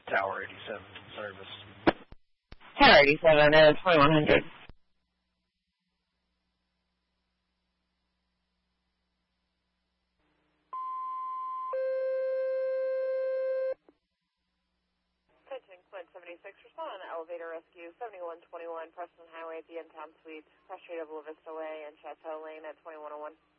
Tower 87 service. Tower 87 is 2100. Attention, Clint 76, respond on elevator rescue 7121 Preston Highway at the Town Suites, frustrated of La Vista Way and Chateau Lane at 2101.